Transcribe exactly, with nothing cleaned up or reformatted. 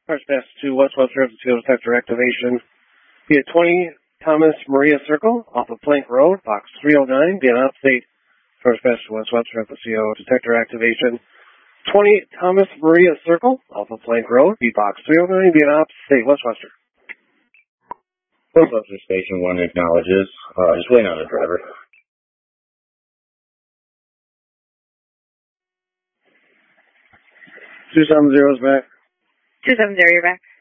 First pass to West Webster at the C O detector activation. Be at twenty Thomas Maria Circle off of Plank Road, box three oh nine. Be an upstate. First pass to West Webster at the C O detector activation. twenty Thomas Maria Circle off of Plank Road, be box three oh nine. Be an upstate. West Webster. West Webster Station one acknowledges. Uh, just waiting on the driver. two seven zero is back. two seven zero, you're back.